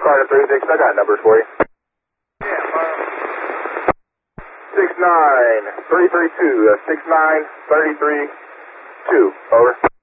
Carter 36, I got numbers for you. 69332, 69332, over.